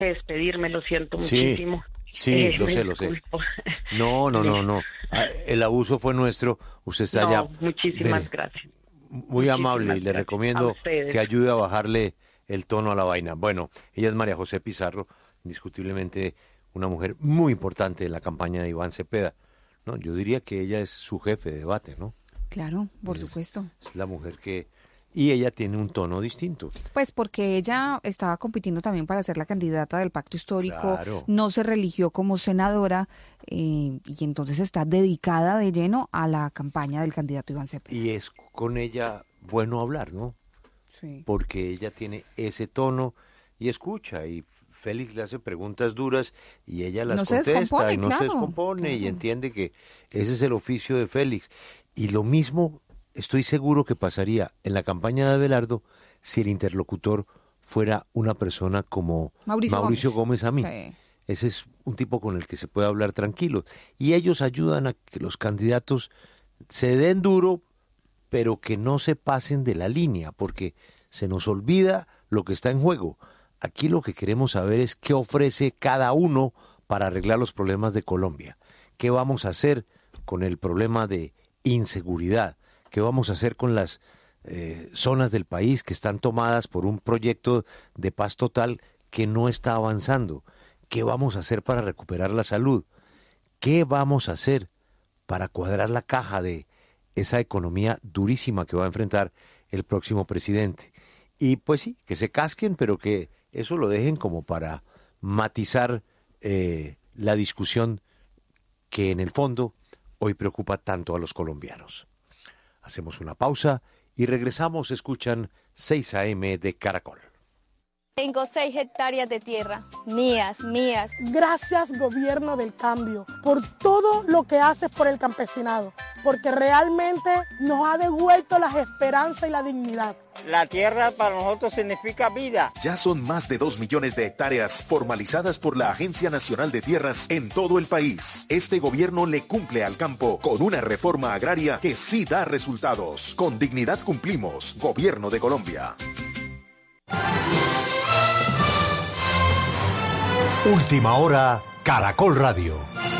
que despedirme, lo siento Sí, muchísimo. sí, lo Me sé, lo sé. disculpo. No. El abuso fue nuestro. Usted está allá. Muchísimas Mire, gracias. muy amable y le Gracias a recomiendo ustedes. que ayude a bajarle el tono a la vaina. Bueno, ella es María José Pizarro, indiscutiblemente una mujer muy importante en la campaña de Iván Cepeda. No, yo diría que ella es su jefe de debate, ¿no? Claro, por Es, supuesto. es la mujer que... Y ella tiene un tono distinto. Pues porque ella estaba compitiendo también para ser la candidata del Pacto Histórico, Claro. no se religió como senadora y entonces está dedicada de lleno a la campaña del candidato Iván Cepeda. Y es con ella bueno hablar, ¿no? Sí. Porque ella tiene ese tono y escucha y Félix le hace preguntas duras y ella las No se contesta descompone, y no se claro, descompone y claro. entiende que ese es el oficio de Félix. Y lo mismo estoy seguro que pasaría en la campaña de Abelardo si el interlocutor fuera una persona como Mauricio Gómez a mí. Sí. Ese es un tipo con el que se puede hablar tranquilo. Y ellos ayudan a que los candidatos se den duro, pero que no se pasen de la línea, porque se nos olvida lo que está en juego. Aquí lo que queremos saber es qué ofrece cada uno para arreglar los problemas de Colombia. ¿Qué vamos a hacer con el problema de inseguridad? ¿Qué vamos a hacer con las zonas del país que están tomadas por un proyecto de paz total que no está avanzando? ¿Qué vamos a hacer para recuperar la salud? ¿Qué vamos a hacer para cuadrar la caja de esa economía durísima que va a enfrentar el próximo presidente? Y pues sí, que se casquen, pero que eso lo dejen como para matizar la discusión que en el fondo hoy preocupa tanto a los colombianos. Hacemos una pausa y regresamos. Escuchan 6 AM de Caracol. Tengo 6 hectáreas de tierra, mías. Gracias, Gobierno del Cambio, por todo lo que haces por el campesinado, porque realmente nos ha devuelto las esperanzas y la dignidad. La tierra para nosotros significa vida. Ya son más de 2 millones de hectáreas formalizadas por la Agencia Nacional de Tierras en todo el país. Este gobierno le cumple al campo con una reforma agraria que sí da resultados. Con dignidad cumplimos. Gobierno de Colombia. Última hora, Caracol Radio.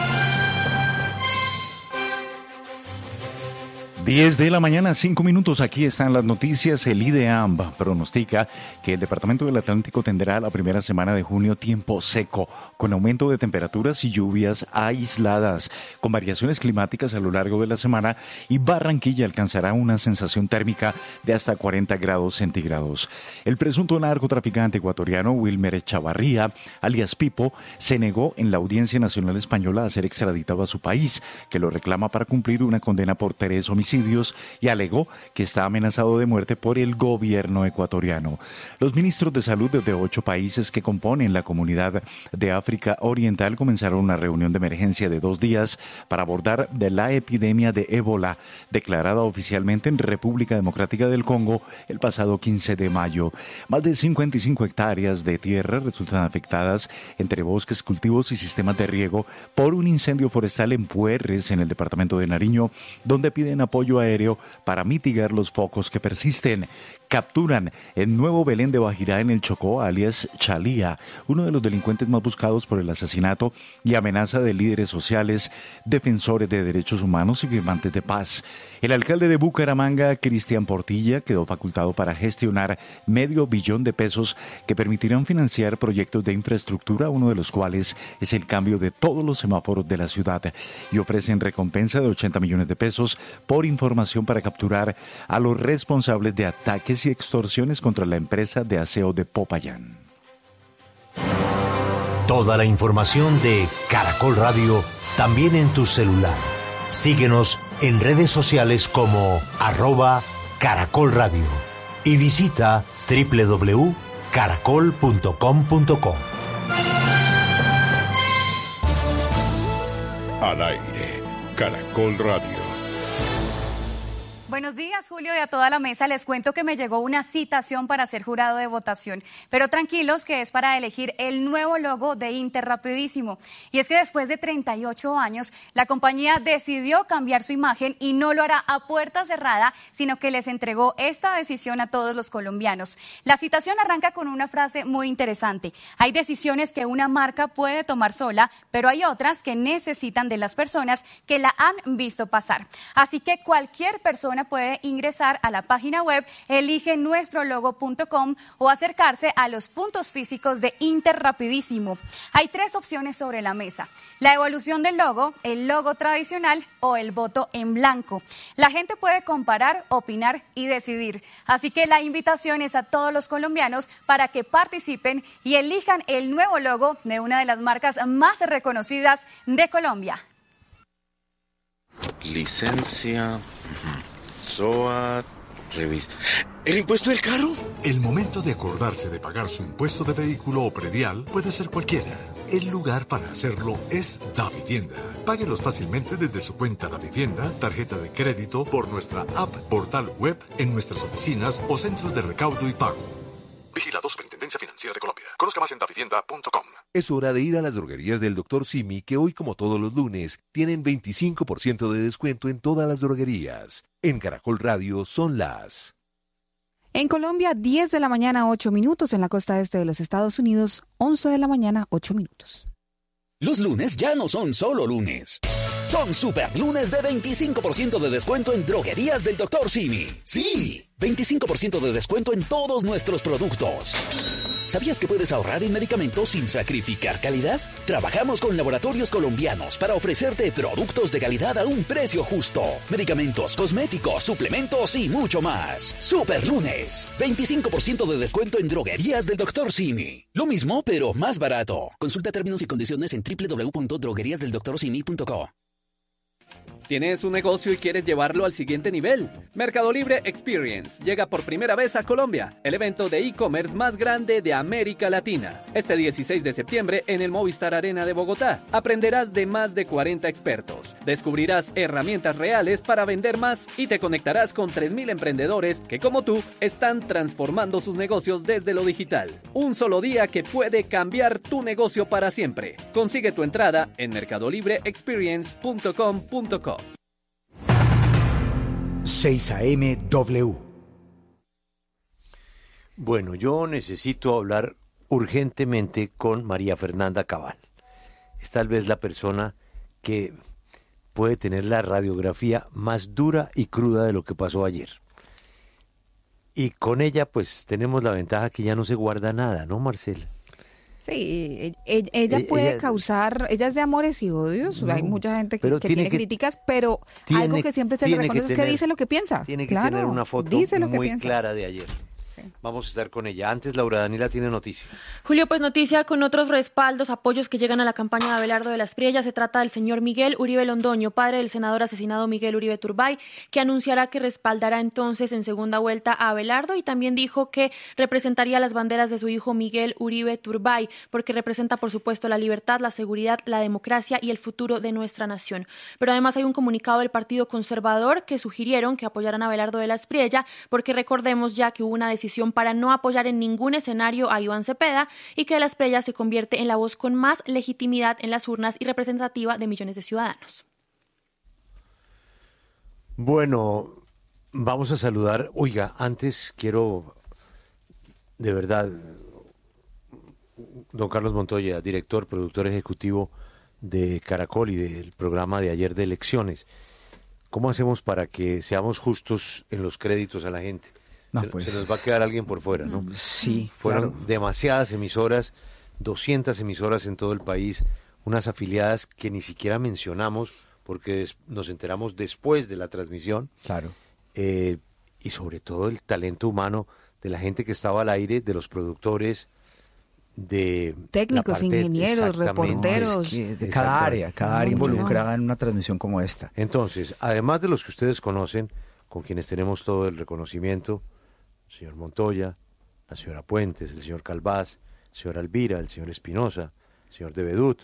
10 de la mañana, 5 minutos. Aquí están las noticias. El IDEAM pronostica que el Departamento del Atlántico tendrá la primera semana de junio tiempo seco, con aumento de temperaturas y lluvias aisladas, con variaciones climáticas a lo largo de la semana, y Barranquilla alcanzará una sensación térmica de hasta 40 grados centígrados. El presunto narcotraficante ecuatoriano Wilmer Chavarría, alias Pipo, se negó en la Audiencia Nacional Española a ser extraditado a su país, que lo reclama para cumplir una condena por 3 homicidios, y alegó que está amenazado de muerte por el gobierno ecuatoriano. Los ministros de salud de 8 países que componen la Comunidad de África Oriental comenzaron una reunión de emergencia de 2 días para abordar de la epidemia de ébola, declarada oficialmente en República Democrática del Congo el pasado 15 de mayo. Más de 55 hectáreas de tierra resultan afectadas entre bosques, cultivos y sistemas de riego por un incendio forestal en Puerres, en el departamento de Nariño, donde piden apoyo aéreo para mitigar los focos que persisten. Capturan en Nuevo Belén de Bajirá, en el Chocó, alias Chalía, uno de los delincuentes más buscados por el asesinato y amenaza de líderes sociales, defensores de derechos humanos y firmantes de paz. El alcalde de Bucaramanga, Cristian Portilla, quedó facultado para gestionar $500 million que permitirán financiar proyectos de infraestructura, uno de los cuales es el cambio de todos los semáforos de la ciudad, y ofrecen recompensa de $80 millones por información para capturar a los responsables de ataques y extorsiones contra la empresa de aseo de Popayán. Toda la información de Caracol Radio también en tu celular. Síguenos en redes sociales como @Caracol Radio y visita www.caracol.com.co. Al aire, Caracol Radio. Buenos Buenos días, Julio, y a toda la mesa. Les cuento que me llegó una citación para ser jurado de votación, pero tranquilos que es para elegir el nuevo logo de Interrapidísimo. Y es que después de 38 años, la compañía decidió cambiar su imagen y no lo hará a puerta cerrada, sino que les entregó esta decisión a todos los colombianos. La citación arranca con una frase muy interesante. Hay decisiones que una marca puede tomar sola, pero hay otras que necesitan de las personas que la han visto pasar. Así que cualquier persona puede ingresar a la página web eligenuestrologo.com o acercarse a los puntos físicos de Interrapidísimo. Hay 3 opciones sobre la mesa: la evolución del logo, el logo tradicional o el voto en blanco. La gente puede comparar, opinar y decidir. Así que la invitación es a todos los colombianos para que participen y elijan el nuevo logo de una de las marcas más reconocidas de Colombia. Licencia, SOAT, revisa. ¿El impuesto del carro? El momento de acordarse de pagar su impuesto de vehículo o predial puede ser cualquiera. El lugar para hacerlo es Davivienda. Páguelos fácilmente desde su cuenta Davivienda, tarjeta de crédito, por nuestra app, portal web, en nuestras oficinas o centros de recaudo y pago. Vigilado Superintendencia Financiera de Colombia. Conozca más en davivienda.com. Es hora de ir a las droguerías del Dr. Simi, que hoy, como todos los lunes, tienen 25% de descuento en todas las droguerías. En Caracol Radio son las... En Colombia, 10 de la mañana, 8 minutos. En la costa este de los Estados Unidos, 11 de la mañana, 8 minutos. Los lunes ya no son solo lunes. Son super lunes de 25% de descuento en droguerías del Dr. Simi. ¡Sí! 25% de descuento en todos nuestros productos. ¿Sabías que puedes ahorrar en medicamentos sin sacrificar calidad? Trabajamos con laboratorios colombianos para ofrecerte productos de calidad a un precio justo. Medicamentos, cosméticos, suplementos y mucho más. Super lunes. 25% de descuento en droguerías del Dr. Simi. Lo mismo, pero más barato. Consulta términos y condiciones en www.drogueriasdeldoctorsimi.co. ¿Tienes un negocio y quieres llevarlo al siguiente nivel? Mercado Libre Experience llega por primera vez a Colombia, el evento de e-commerce más grande de América Latina. Este 16 de septiembre en el Movistar Arena de Bogotá, aprenderás de más de 40 expertos, descubrirás herramientas reales para vender más y te conectarás con 3.000 emprendedores que, como tú, están transformando sus negocios desde lo digital. Un solo día que puede cambiar tu negocio para siempre. Consigue tu entrada en mercadolibreexperience.com.co. 6 AM W. Bueno, yo necesito hablar urgentemente con María Fernanda Cabal. Es tal vez la persona que puede tener la radiografía más dura y cruda de lo que pasó ayer. Y con ella, pues, tenemos la ventaja que ya no se guarda nada, ¿no, Marcela? Sí, ella puede causar, ella es de amores y odios, hay mucha gente que tiene críticas, pero algo que siempre se le reconoce es que dice lo que piensa. Tiene que tener una foto muy clara de ayer. Sí. Vamos a estar con ella. Antes, Laura Daniela tiene noticia. Julio, pues noticia con otros respaldos, apoyos que llegan a la campaña de Abelardo de la Espriella. Se trata del señor Miguel Uribe Londoño, padre del senador asesinado Miguel Uribe Turbay, que anunciará que respaldará entonces en segunda vuelta a Abelardo, y también dijo que representaría las banderas de su hijo Miguel Uribe Turbay, porque representa, por supuesto, la libertad, la seguridad, la democracia y el futuro de nuestra nación. Pero además hay un comunicado del Partido Conservador que sugirieron que apoyaran a Abelardo de la Espriella, porque recordemos ya que hubo una decisión para no apoyar en ningún escenario a Iván Cepeda, y que la Espriella se convierte en la voz con más legitimidad en las urnas y representativa de millones de ciudadanos. Bueno, vamos a saludar. Oiga, antes quiero, de verdad, don Carlos Montoya, director, productor ejecutivo de Caracol y del programa de ayer de elecciones. ¿Cómo hacemos para que seamos justos en los créditos a la gente? No, se nos va a quedar alguien por fuera, ¿no? Sí. Fueron claro. demasiadas emisoras, 200 emisoras en todo el país, unas afiliadas que ni siquiera mencionamos porque nos enteramos después de la transmisión. Claro. Y sobre todo el talento humano de la gente que estaba al aire, de los productores, de técnicos, ingenieros, reporteros, de cada área involucrada en una transmisión como esta. Entonces, además de los que ustedes conocen, con quienes tenemos todo el reconocimiento, el señor Montoya, la señora Puentes, el señor Calvás, el señor Alvira, el señor Espinosa, el señor de Bedut,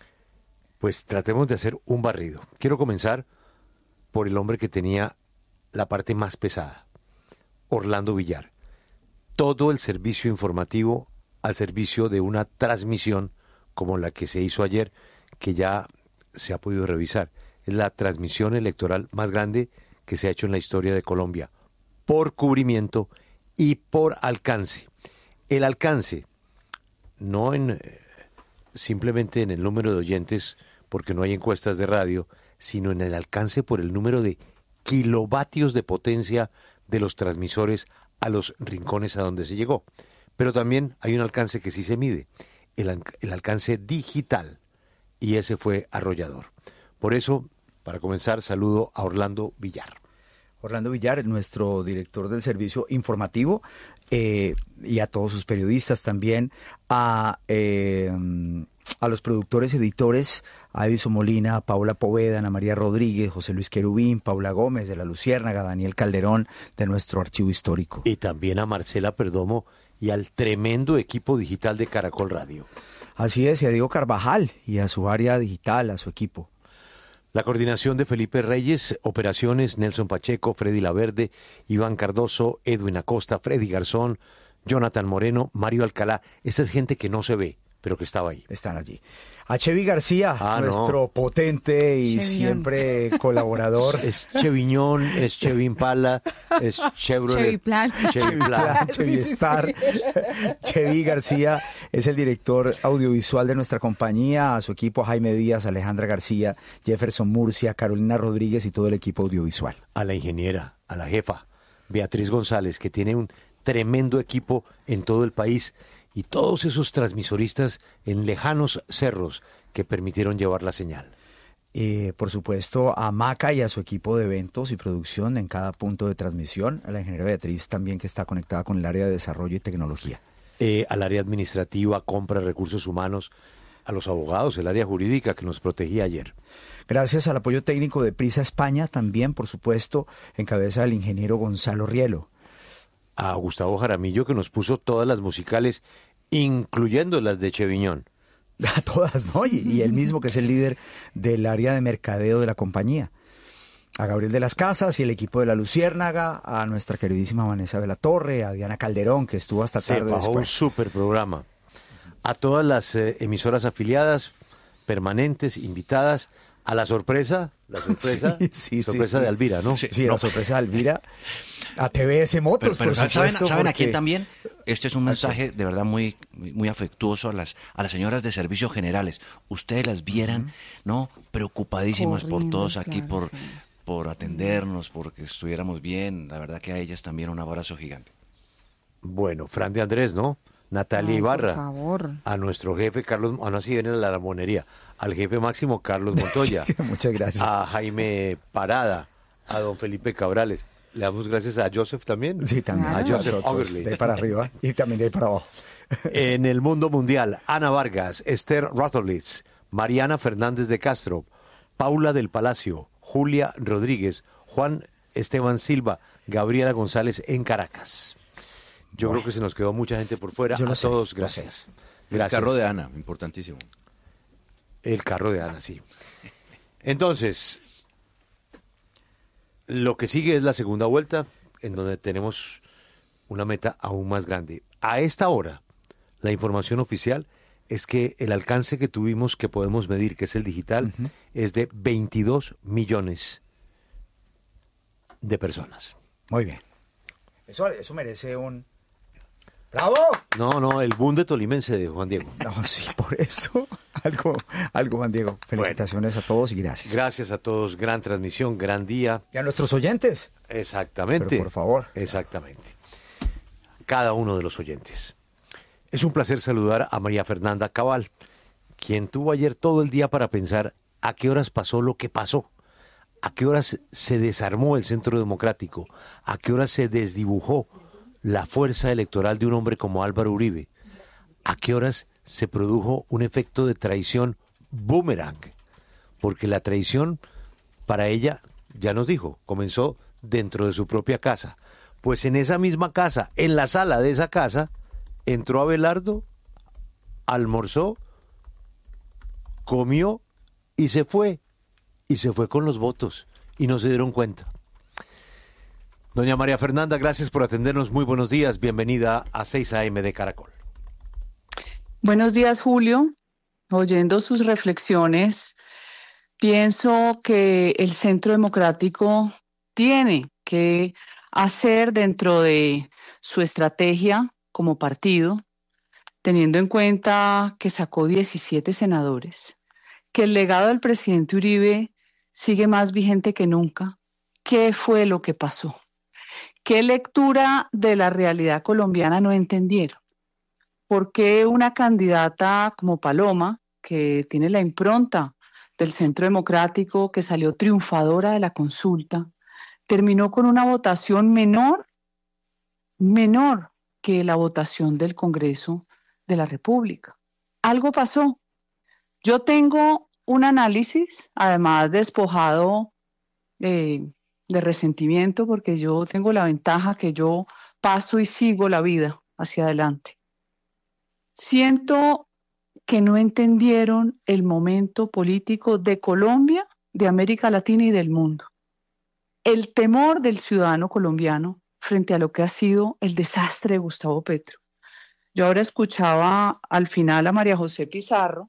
pues tratemos de hacer un barrido. Quiero comenzar por el hombre que tenía la parte más pesada. Orlando Villar. Todo el servicio informativo al servicio de una transmisión como la que se hizo ayer, que ya se ha podido revisar. Es la transmisión electoral más grande que se ha hecho en la historia de Colombia, por cubrimiento y por alcance. El alcance, no simplemente en el número de oyentes, porque no hay encuestas de radio, sino en el alcance por el número de kilovatios de potencia de los transmisores a los rincones a donde se llegó. Pero también hay un alcance que sí se mide, el alcance digital, y ese fue arrollador. Por eso, para comenzar, saludo a Orlando Villar. Orlando Villar, nuestro director del servicio informativo, y a todos sus periodistas también, a los productores, editores, a Edison Molina, a Paula Poveda, Ana María Rodríguez, José Luis Querubín, Paula Gómez de La Luciérnaga, Daniel Calderón de nuestro archivo histórico. Y también a Marcela Perdomo y al tremendo equipo digital de Caracol Radio. Así es, y a Diego Carvajal y a su área digital, a su equipo. La coordinación de Felipe Reyes, operaciones Nelson Pacheco, Freddy Laverde, Iván Cardoso, Edwin Acosta, Freddy Garzón, Jonathan Moreno, Mario Alcalá. Esta es gente que no se ve, pero que estaba ahí. Están allí. A Chevy García, nuestro potente y siempre colaborador. Es Cheviñón, es Chevy Impala, es Chevrolet. Chevy Plan. Chevy Plan. Chevy Star. Chevy García es el director audiovisual de nuestra compañía. A su equipo, Jaime Díaz, Alejandra García, Jefferson Murcia, Carolina Rodríguez y todo el equipo audiovisual. A la ingeniera, a la jefa, Beatriz González, que tiene un tremendo equipo en todo el país. Y todos esos transmisoristas en lejanos cerros que permitieron llevar la señal. Por supuesto, a Maca y a su equipo de eventos y producción en cada punto de transmisión. A la ingeniera Beatriz también, que está conectada con el área de desarrollo y tecnología. Al área administrativa, compra, recursos humanos, a los abogados, el área jurídica que nos protegía ayer. Gracias al apoyo técnico de Prisa España, también, por supuesto, en cabeza del ingeniero Gonzalo Rielo. A Gustavo Jaramillo, que nos puso todas las musicales, incluyendo las de Cheviñón. A todas, ¿no? Y él mismo, que es el líder del área de mercadeo de la compañía. A Gabriel de las Casas y el equipo de La Luciérnaga, a nuestra queridísima Vanessa de la Torre, a Diana Calderón, que estuvo hasta tarde después. Un súper programa. A todas las emisoras afiliadas, permanentes, invitadas, a la sorpresa sorpresa de Alvira, ¿no? Sí, la sorpresa de Alvira. A TBS Motos, pero por supuesto. ¿Saben a quién también? Este es un mensaje de verdad muy afectuoso a las señoras de servicios generales. Ustedes las vieran, ¿no? Preocupadísimas por todos aquí, claro, por atendernos, porque estuviéramos bien. La verdad que a ellas también un abrazo gigante. Bueno, Fran de Andrés, ¿no? Natalia Ibarra. Por favor. A nuestro jefe Carlos, no, así viene la monería. Al jefe máximo Carlos Montoya. Muchas gracias. A Jaime Parada, a don Felipe Cabrales. Le damos gracias a Joseph también. Sí, también. A Joseph Overley. De ahí para arriba y también de ahí para abajo. En el mundo mundial, Ana Vargas, Esther Rotholitz, Mariana Fernández de Castro, Paula del Palacio, Julia Rodríguez, Juan Esteban Silva, Gabriela González en Caracas. Yo creo que se nos quedó mucha gente por fuera. A todos, gracias. El carro de Ana, importantísimo. El carro de Ana, sí. Entonces, lo que sigue es la segunda vuelta, en donde tenemos una meta aún más grande. A esta hora, la información oficial es que el alcance que tuvimos, que podemos medir, que es el digital, es de 22 millones de personas. Muy bien. Eso merece un... ¡Bravo! No, el boom de tolimense de Juan Diego. No, sí, por eso. Algo, Juan Diego. Felicitaciones a todos y gracias. Gracias a todos. Gran transmisión, gran día. Y a nuestros oyentes. Exactamente. Pero por favor. Exactamente. Cada uno de los oyentes. Es un placer saludar a María Fernanda Cabal, quien tuvo ayer todo el día para pensar a qué horas pasó lo que pasó, a qué horas se desarmó el Centro Democrático, a qué horas se desdibujó la fuerza electoral de un hombre como Álvaro Uribe, a qué horas se produjo un efecto de traición boomerang, porque la traición para ella, ya nos dijo, comenzó dentro de su propia casa. Pues en esa misma casa, en la sala de esa casa, entró Abelardo, almorzó, comió y se fue con los votos y no se dieron cuenta. Doña María Fernanda, gracias por atendernos. Muy buenos días. Bienvenida a 6 AM de Caracol. Buenos días, Julio. Oyendo sus reflexiones, pienso que el Centro Democrático tiene que hacer dentro de su estrategia como partido, teniendo en cuenta que sacó 17 senadores, que el legado del presidente Uribe sigue más vigente que nunca. ¿Qué fue lo que pasó? ¿Qué lectura de la realidad colombiana no entendieron? ¿Por qué una candidata como Paloma, que tiene la impronta del Centro Democrático, que salió triunfadora de la consulta, terminó con una votación menor que la votación del Congreso de la República? Algo pasó. Yo tengo un análisis, además despojado de resentimiento, porque yo tengo la ventaja que yo paso y sigo la vida hacia adelante. Siento que no entendieron el momento político de Colombia, de América Latina y del mundo. El temor del ciudadano colombiano frente a lo que ha sido el desastre de Gustavo Petro. Yo ahora escuchaba al final a María José Pizarro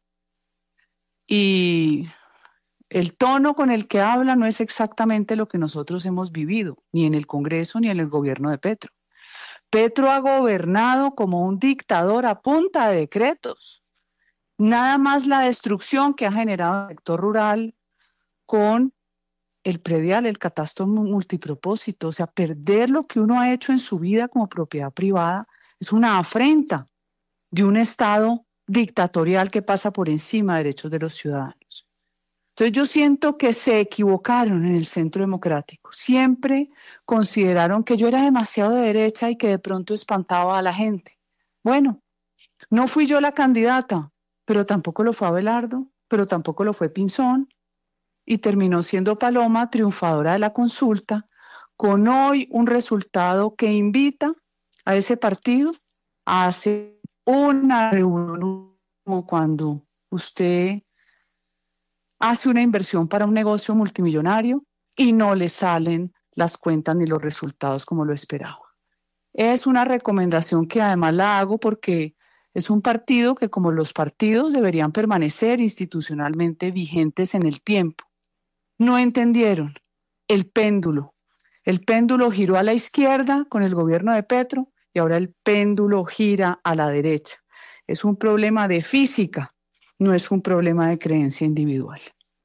y el tono con el que habla no es exactamente lo que nosotros hemos vivido, ni en el Congreso ni en el gobierno de Petro. Petro ha gobernado como un dictador a punta de decretos. Nada más la destrucción que ha generado el sector rural con el predial, el catastro multipropósito. O sea, perder lo que uno ha hecho en su vida como propiedad privada es una afrenta de un Estado dictatorial que pasa por encima de derechos de los ciudadanos. Entonces yo siento que se equivocaron en el Centro Democrático. Siempre consideraron que yo era demasiado de derecha y que de pronto espantaba a la gente. Bueno, no fui yo la candidata, pero tampoco lo fue Abelardo, pero tampoco lo fue Pinzón, y terminó siendo Paloma triunfadora de la consulta, con hoy un resultado que invita a ese partido a hacer una reunión como cuando usted hace una inversión para un negocio multimillonario y no le salen las cuentas ni los resultados como lo esperaba. Es una recomendación que además la hago porque es un partido que, como los partidos, deberían permanecer institucionalmente vigentes en el tiempo. No entendieron el péndulo. El péndulo giró a la izquierda con el gobierno de Petro y ahora el péndulo gira a la derecha. Es un problema de física, no es un problema de creencia individual.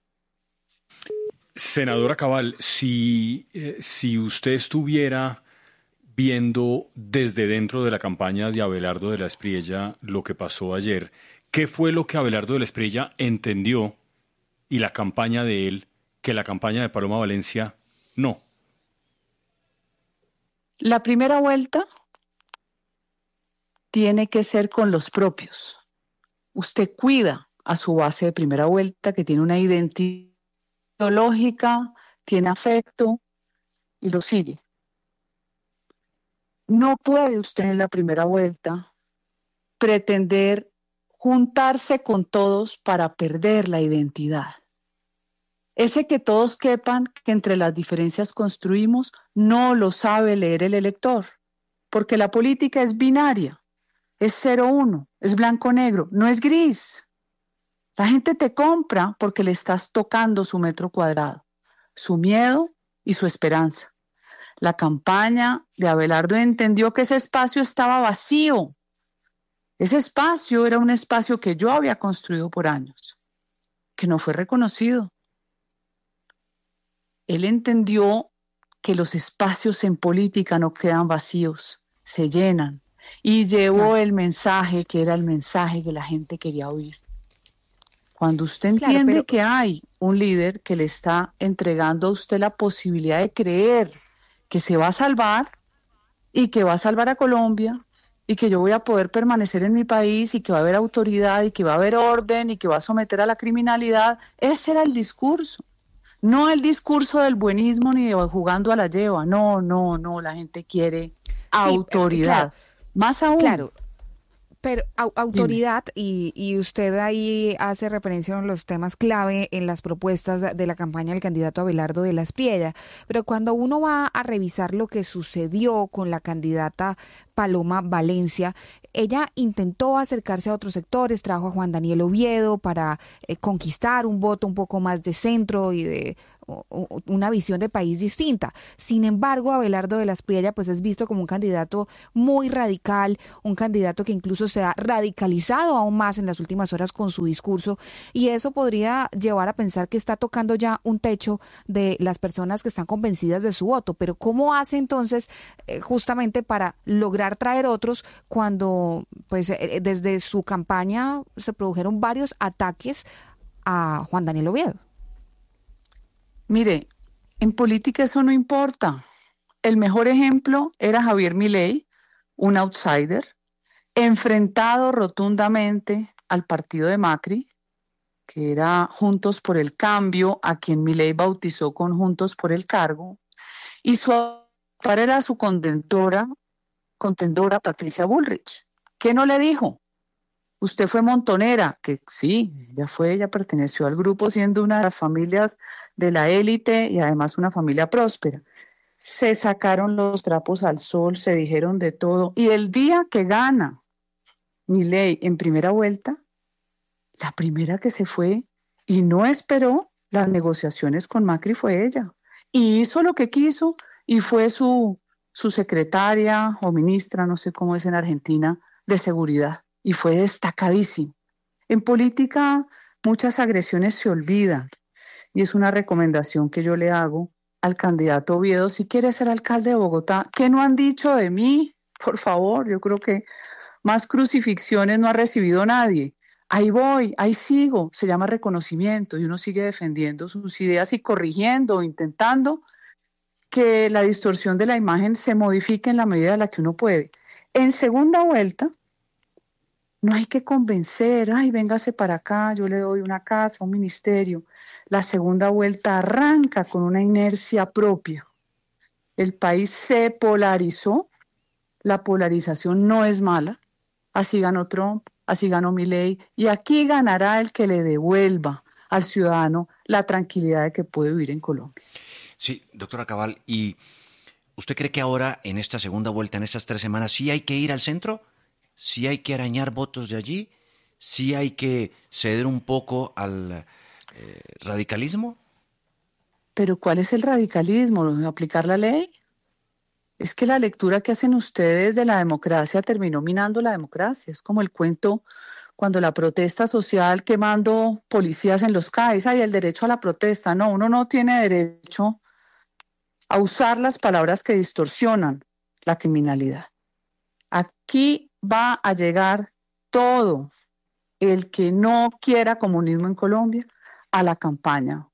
Senadora Cabal, si usted estuviera viendo desde dentro de la campaña de Abelardo de la Espriella lo que pasó ayer, ¿qué fue lo que Abelardo de la Espriella entendió y la campaña de él que la campaña de Paloma Valencia no? La primera vuelta tiene que ser con los propios. Usted cuida a su base de primera vuelta, que tiene una identidad ideológica, tiene afecto y lo sigue. No puede usted en la primera vuelta pretender juntarse con todos para perder la identidad. Ese que todos quepan, que entre las diferencias construimos, no lo sabe leer el elector, porque la política es binaria, es 0-1, es blanco-negro, no es gris. La gente te compra porque le estás tocando su metro cuadrado, su miedo y su esperanza. La campaña de Abelardo entendió que ese espacio estaba vacío. Ese espacio era un espacio que yo había construido por años, que no fue reconocido. Él entendió que los espacios en política no quedan vacíos, se llenan, y llevó el mensaje que era el mensaje que la gente quería oír. Cuando usted entiende que hay un líder que le está entregando a usted la posibilidad de creer que se va a salvar y que va a salvar a Colombia y que yo voy a poder permanecer en mi país y que va a haber autoridad y que va a haber orden y que va a someter a la criminalidad, ese era el discurso. No el discurso del buenismo ni de jugando a la lleva. No, la gente quiere autoridad. Claro. Más aún. Claro. Pero autoridad, y usted ahí hace referencia a los temas clave en las propuestas de la campaña del candidato Abelardo de la Espriella, pero cuando uno va a revisar lo que sucedió con la candidata Paloma Valencia, ella intentó acercarse a otros sectores, trajo a Juan Daniel Oviedo para conquistar un voto un poco más de centro y de una visión de país distinta. Sin embargo, Abelardo de la Espriella pues es visto como un candidato muy radical, un candidato que incluso se ha radicalizado aún más en las últimas horas con su discurso, y eso podría llevar a pensar que está tocando ya un techo de las personas que están convencidas de su voto. Pero ¿cómo hace entonces justamente para lograr traer otros cuando pues desde su campaña se produjeron varios ataques a Juan Daniel Oviedo? Mire, en política eso no importa. El mejor ejemplo era Javier Milei, un outsider, enfrentado rotundamente al partido de Macri, que era Juntos por el Cambio, a quien Milei bautizó con Juntos por el Cargo, y su par era su contendora Patricia Bullrich. ¿Qué no le dijo? Usted fue montonera, que sí, ella perteneció al grupo siendo una de las familias de la élite y además una familia próspera. Se sacaron los trapos al sol, se dijeron de todo, y el día que gana Milei en primera vuelta, la primera que se fue y no esperó las negociaciones con Macri fue ella, y hizo lo que quiso, y fue su secretaria o ministra, no sé cómo es en Argentina, de seguridad. Y fue destacadísimo. En política muchas agresiones se olvidan, y es una recomendación que yo le hago al candidato Oviedo si quiere ser alcalde de Bogotá. ¿Qué no han dicho de mí? Por favor, yo creo que más crucifixiones no ha recibido nadie. Ahí voy, ahí sigo, se llama reconocimiento, y uno sigue defendiendo sus ideas y corrigiendo, intentando que la distorsión de la imagen se modifique en la medida en la que uno puede. En segunda vuelta, no hay que convencer, ay, véngase para acá, yo le doy una casa, un ministerio. La segunda vuelta arranca con una inercia propia. El país se polarizó, la polarización no es mala, así ganó Trump, así ganó Milei, y aquí ganará el que le devuelva al ciudadano la tranquilidad de que puede vivir en Colombia. Sí, doctora Cabal, ¿y usted cree que ahora, en esta segunda vuelta, en estas 3 semanas, sí hay que ir al centro? ¿Sí hay que arañar votos de allí? ¿Sí hay que ceder un poco al radicalismo? ¿Pero cuál es el radicalismo? ¿Aplicar la ley? Es que la lectura que hacen ustedes de la democracia terminó minando la democracia. Es como el cuento cuando la protesta social quemando policías en los CAIs, hay el derecho a la protesta. No, uno no tiene derecho a usar las palabras que distorsionan la criminalidad. Aquí va a llegar todo el que no quiera comunismo en Colombia a la campaña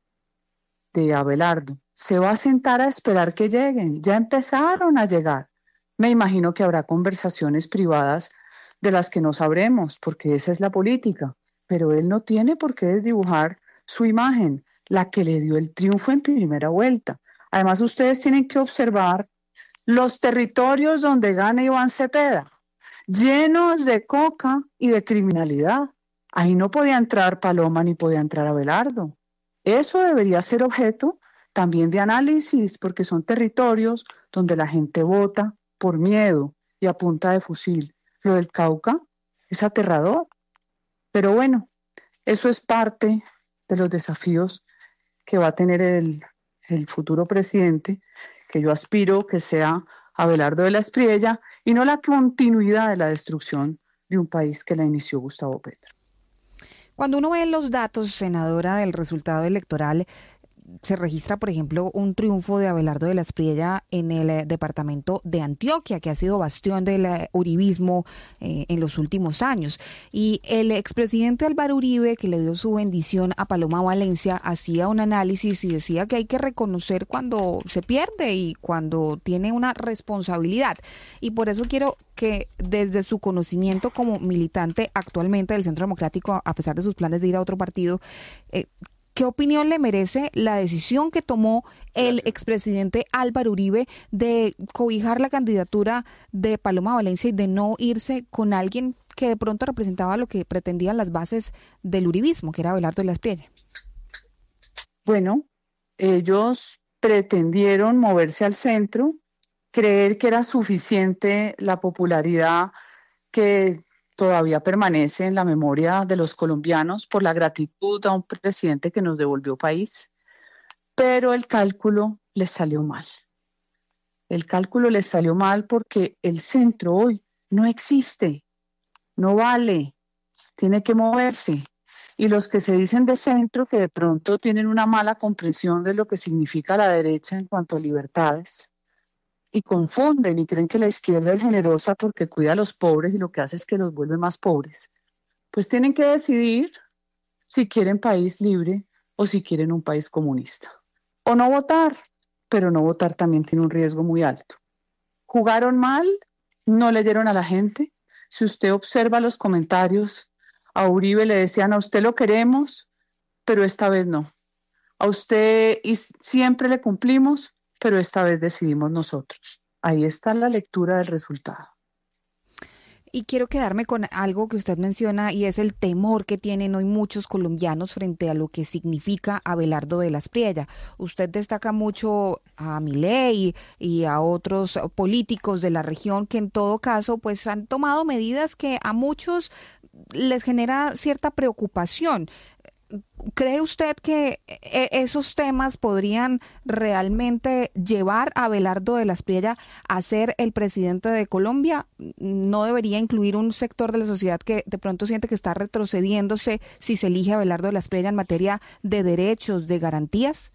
de Abelardo. Se va a sentar a esperar que lleguen. Ya empezaron a llegar. Me imagino que habrá conversaciones privadas de las que no sabremos, porque esa es la política. Pero él no tiene por qué desdibujar su imagen, la que le dio el triunfo en primera vuelta. Además, ustedes tienen que observar los territorios donde gana Iván Cepeda, llenos de coca y de criminalidad. Ahí no podía entrar Paloma ni podía entrar Abelardo. Eso debería ser objeto también de análisis, porque son territorios donde la gente vota por miedo y a punta de fusil. Lo del Cauca es aterrador. Pero bueno, eso es parte de los desafíos que va a tener el futuro presidente, que yo aspiro que sea Abelardo de la Espriella, y no la continuidad de la destrucción de un país que la inició Gustavo Petro. Cuando uno ve los datos, senadora, del resultado electoral, se registra, por ejemplo, un triunfo de Abelardo de la Espriella en el departamento de Antioquia, que ha sido bastión del uribismo en los últimos años. Y el expresidente Álvaro Uribe, que le dio su bendición a Paloma Valencia, hacía un análisis y decía que hay que reconocer cuando se pierde y cuando tiene una responsabilidad. Y por eso quiero que desde su conocimiento como militante actualmente del Centro Democrático, a pesar de sus planes de ir a otro partido, ¿qué opinión le merece la decisión que tomó el expresidente Álvaro Uribe de cobijar la candidatura de Paloma Valencia y de no irse con alguien que de pronto representaba lo que pretendían las bases del uribismo, que era Abelardo de la Espriella? Bueno, ellos pretendieron moverse al centro, creer que era suficiente la popularidad que todavía permanece en la memoria de los colombianos por la gratitud a un presidente que nos devolvió país, pero el cálculo les salió mal. El cálculo les salió mal porque el centro hoy no existe, no vale, tiene que moverse. Y los que se dicen de centro, que de pronto tienen una mala comprensión de lo que significa la derecha en cuanto a libertades, y confunden y creen que la izquierda es generosa porque cuida a los pobres y lo que hace es que los vuelve más pobres, pues tienen que decidir si quieren país libre o si quieren un país comunista. O no votar, pero no votar también tiene un riesgo muy alto. Jugaron mal, no leyeron a la gente. Si usted observa los comentarios, a Uribe le decían: a usted lo queremos, pero esta vez no. A usted y siempre le cumplimos, pero esta vez decidimos nosotros. Ahí está la lectura del resultado. Y quiero quedarme con algo que usted menciona, y es el temor que tienen hoy muchos colombianos frente a lo que significa Abelardo de la Espriella. Usted destaca mucho a Milei y a otros políticos de la región que en todo caso pues han tomado medidas que a muchos les genera cierta preocupación. ¿Cree usted que esos temas podrían realmente llevar a Abelardo de la Espriella a ser el presidente de Colombia? ¿No debería incluir un sector de la sociedad que de pronto siente que está retrocediéndose si se elige a Abelardo de la Espriella en materia de derechos, de garantías?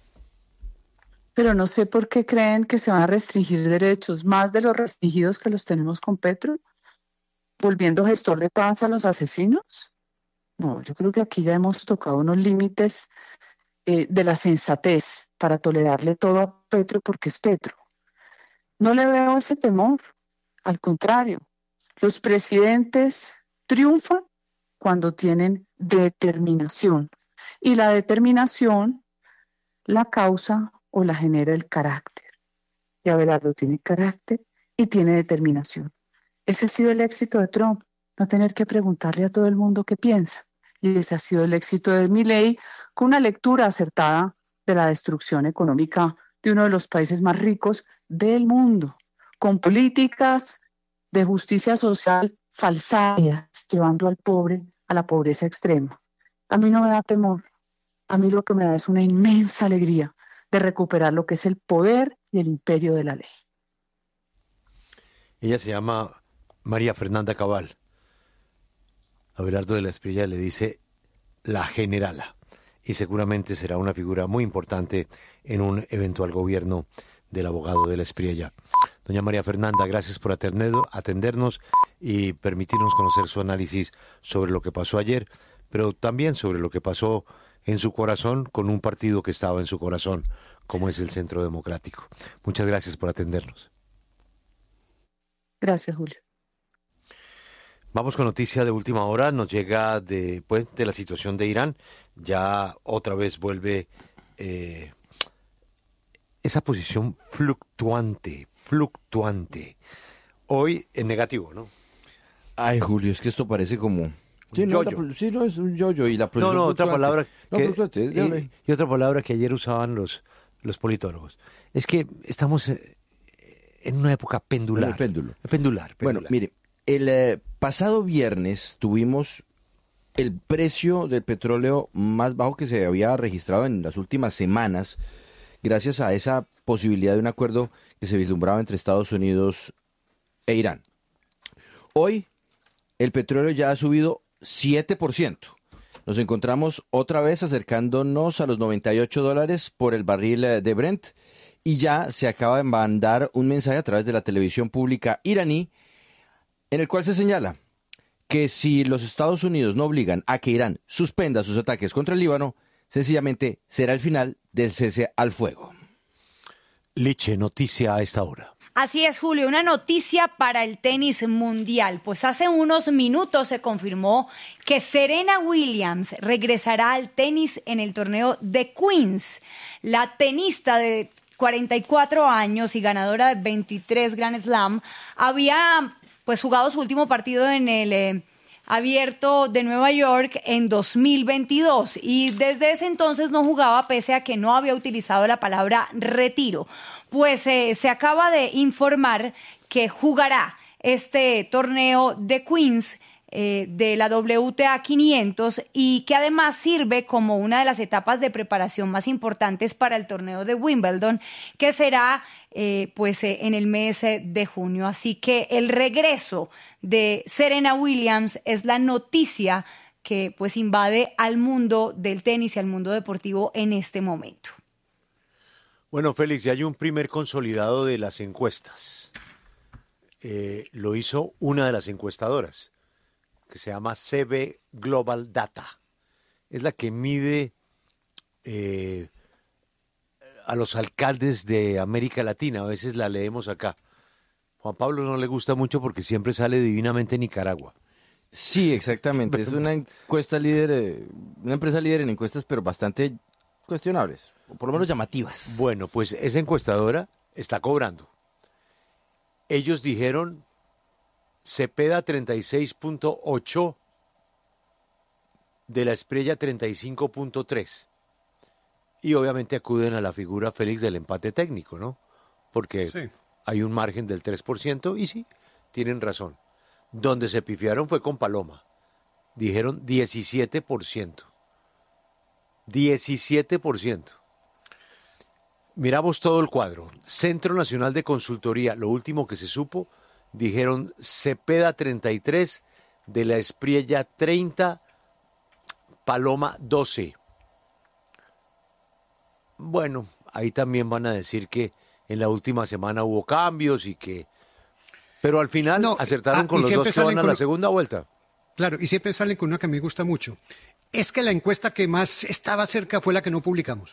Pero no sé por qué creen que se van a restringir derechos, más de los restringidos que los tenemos con Petro, volviendo gestor de paz a los asesinos. No, yo creo que aquí ya hemos tocado unos límites de la sensatez para tolerarle todo a Petro porque es Petro. No le veo ese temor, al contrario, los presidentes triunfan cuando tienen determinación, y la determinación la causa o la genera el carácter. Y Abelardo tiene carácter y tiene determinación. Ese ha sido el éxito de Trump, no tener que preguntarle a todo el mundo qué piensa. Y ese ha sido el éxito de Milei, con una lectura acertada de la destrucción económica de uno de los países más ricos del mundo, con políticas de justicia social falsarias, llevando al pobre a la pobreza extrema. A mí no me da temor, a mí lo que me da es una inmensa alegría de recuperar lo que es el poder y el imperio de la ley. Ella se llama María Fernanda Cabal. Abelardo de la Espriella le dice la generala, y seguramente será una figura muy importante en un eventual gobierno del abogado de la Espriella. Doña María Fernanda, gracias por atendernos y permitirnos conocer su análisis sobre lo que pasó ayer, pero también sobre lo que pasó en su corazón con un partido que estaba en su corazón, como es el Centro Democrático. Muchas gracias por atendernos. Gracias, Julio. Vamos con noticia de última hora, nos llega de la situación de Irán. Ya otra vez vuelve esa posición fluctuante. Hoy en negativo, ¿no? Ay, Julio, es que esto parece como... Sí, no, es un yo-yo y la posición otra palabra fluctuante. Y otra palabra que ayer usaban los politólogos. Es que estamos en una época pendular. Pendular. Bueno, mire, el pasado viernes tuvimos el precio del petróleo más bajo que se había registrado en las últimas semanas, gracias a esa posibilidad de un acuerdo que se vislumbraba entre Estados Unidos e Irán. Hoy el petróleo ya ha subido 7%. Nos encontramos otra vez acercándonos a los $98 por el barril de Brent, y ya se acaba de mandar un mensaje a través de la televisión pública iraní en el cual se señala que si los Estados Unidos no obligan a que Irán suspenda sus ataques contra el Líbano, sencillamente será el final del cese al fuego. Liche, noticia a esta hora. Así es, Julio, una noticia para el tenis mundial, pues hace unos minutos se confirmó que Serena Williams regresará al tenis en el torneo de Queens. La tenista de 44 años y ganadora de 23 Grand Slam había pues jugado su último partido en el Abierto de Nueva York en 2022 y desde ese entonces no jugaba pese a que no había utilizado la palabra retiro. Pues se acaba de informar que jugará este torneo de Queens de la WTA 500 y que además sirve como una de las etapas de preparación más importantes para el torneo de Wimbledon, que será en el mes de junio. Así que el regreso de Serena Williams es la noticia que pues invade al mundo del tenis y al mundo deportivo en este momento. Bueno, Félix, ya hay un primer consolidado de las encuestas. Lo hizo una de las encuestadoras, que se llama CB Global Data. Es la que mide a los alcaldes de América Latina. A veces la leemos acá. Juan Pablo no le gusta mucho porque siempre sale divinamente Nicaragua. Sí, exactamente. Es una encuesta líder, una empresa líder en encuestas, pero bastante cuestionables, o por lo menos llamativas. Bueno, pues esa encuestadora está cobrando. Ellos dijeron Cepeda 36.8, de la Espriella 35.3. Y obviamente acuden a la figura, Félix, del empate técnico, ¿no? Porque sí, hay un margen del 3% y sí, tienen razón. Donde se pifiaron fue con Paloma. Dijeron 17%. 17%. Miramos todo el cuadro. Centro Nacional de Consultoría, lo último que se supo, dijeron Cepeda 33, de la Espriella 30, Paloma 12. Bueno, ahí también van a decir que en la última semana hubo cambios y que... Pero al final acertaron con los dos que van a la segunda vuelta. Claro, y siempre salen con una que a mí me gusta mucho. Es que la encuesta que más estaba cerca fue la que no publicamos.